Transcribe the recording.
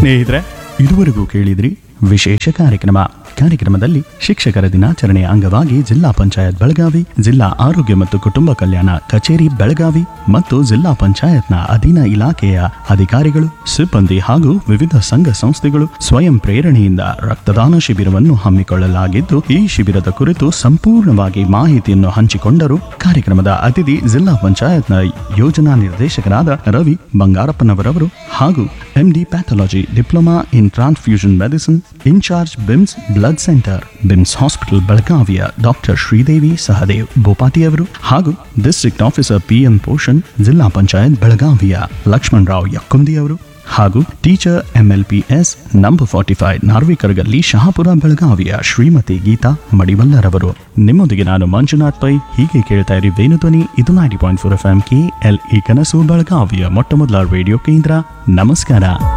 ಸ್ನೇಹಿತರೆ, ಇದುವರೆಗೂ ಕೇಳಿದ್ರಿ ವಿಶೇಷ ಕಾರ್ಯಕ್ರಮದಲ್ಲಿ ಶಿಕ್ಷಕರ ದಿನಾಚರಣೆಯ ಅಂಗವಾಗಿ ಜಿಲ್ಲಾ ಪಂಚಾಯತ್ ಬೆಳಗಾವಿ, ಜಿಲ್ಲಾ ಆರೋಗ್ಯ ಮತ್ತು ಕುಟುಂಬ ಕಲ್ಯಾಣ ಕಚೇರಿ ಬೆಳಗಾವಿ ಮತ್ತು ಜಿಲ್ಲಾ ಪಂಚಾಯತ್ನ ಅಧೀನ ಇಲಾಖೆಯ ಅಧಿಕಾರಿಗಳು, ಸಿಬ್ಬಂದಿ ಹಾಗೂ ವಿವಿಧ ಸಂಘ ಸಂಸ್ಥೆಗಳು ಸ್ವಯಂ ಪ್ರೇರಣೆಯಿಂದ ರಕ್ತದಾನ ಶಿಬಿರವನ್ನು ಹಮ್ಮಿಕೊಳ್ಳಲಾಗಿದ್ದು, ಈ ಶಿಬಿರದ ಕುರಿತು ಸಂಪೂರ್ಣವಾಗಿ ಮಾಹಿತಿಯನ್ನು ಹಂಚಿಕೊಂಡರು. ಕಾರ್ಯಕ್ರಮದ ಅತಿಥಿ ಜಿಲ್ಲಾ ಪಂಚಾಯತ್ನ ಯೋಜನಾ ನಿರ್ದೇಶಕರಾದ ರವಿ ಬಂಗಾರಪ್ಪನವರವರು ಹಾಗೂ MD pathology diploma in transfusion medicine incharge BIMS blood centre, BIMS hospital ಬೆಳಗಾವಿಯ ಡಾಕ್ಟರ್ ಶ್ರೀದೇವಿ ಸಹದೇವ್ ಬೋಪಾಟಿಯವರು ಹಾಗೂ ಡಿಸ್ಟ್ರಿಕ್ಟ್ ಆಫೀಸರ್ PM ಪೋಷಣ್, ಜಿಲ್ಲಾ ಪಂಚಾಯತ್ ಬೆಳಗಾವಿಯ ಲಕ್ಷ್ಮಣರಾವ್ ಯಕ್ಕುಂದಿಯವರು ಹಾಗೂ ಟೀಚರ್ MLPS ನಂಬರ್ 45 ನಾರ್ವಿಕರ್ಗಲ್ಲಿ ಶಹಾಪುರ ಬೆಳಗಾವಿಯ ಶ್ರೀಮತಿ ಗೀತಾ ಮಡಿವಲ್ಲರವರು. ನಿಮ್ಮೊಂದಿಗೆ ನಾನು ಮಂಜುನಾಥ್ ಪೈ. ಹೀಗೆ ಕೇಳ್ತಾ ಇರಿ ವೇಣುಧ್ವನಿ. ಇದು 90.4 FM KLE ಕನಸು ಬೆಳಗಾವಿಯ ಮೊಟ್ಟಮೊದಲ ರೇಡಿಯೋ ಕೇಂದ್ರ. ನಮಸ್ಕಾರ.